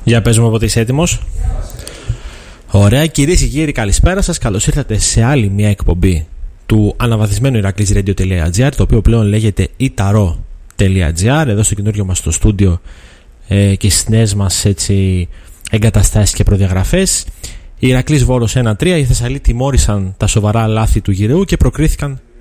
Για πες μου πότε είσαι έτοιμος. Ωραία, κυρίες και κύριοι, καλησπέρα σας. Καλώς ήρθατε σε άλλη μια εκπομπή του αναβαθμισμένου ηρακλεισradio.gr, το οποίο πλέον λέγεται itaro.gr, εδώ στο καινούριο μας στο στούντιο και στις νέες μας έτσι εγκαταστάσεις και προδιαγραφές. Η Ηρακλής Βόρος 1-3, οι Θεσσαλοί τιμώρησαν τα σοβαρά λάθη του γυραιού και προκρίθηκαν